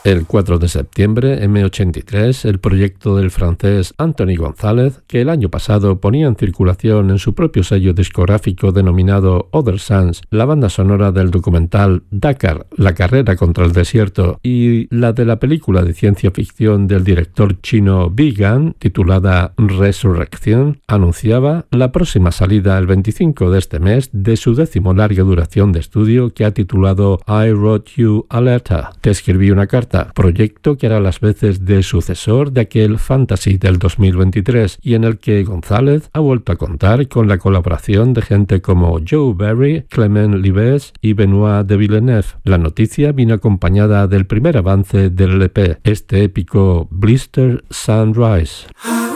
El 4 de septiembre, M83, el proyecto del francés Anthony González, que el año pasado ponía en circulación en su propio sello discográfico denominado Other Suns la banda sonora del documental Dakar, la carrera contra el desierto, y la de la película de ciencia ficción del director chino Bi Gan, titulada Resurrección, anunciaba la próxima salida el 25 de este mes de su 10º larga duración de estudio que ha titulado I Wrote You a Letter. Te escribí una carta, proyecto que hará las veces de sucesor de aquel Fantasy del 2023 y en el que González ha vuelto a contar con la colaboración de gente como Joe Berry, Clement Lives y Benoit de Villeneuve. La noticia vino acompañada del primer avance del LP, este épico Blister Sunrise.